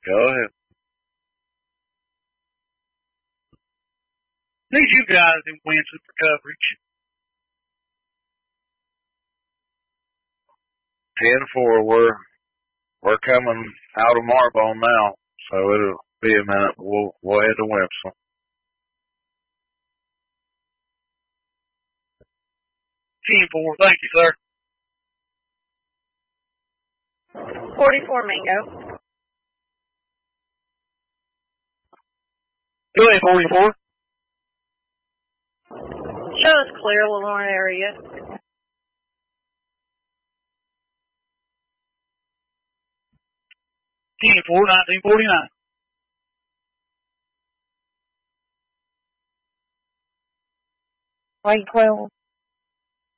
Go ahead. Need you guys in Winston for coverage. 10-4. We're coming out of Marbone now, so it'll be a minute. We'll head to Winston. 10-4. Thank you, sir. 44 Mingo. Go ahead, 44. Show us clear, Lenore area. 10-4, 1949. Lake 12.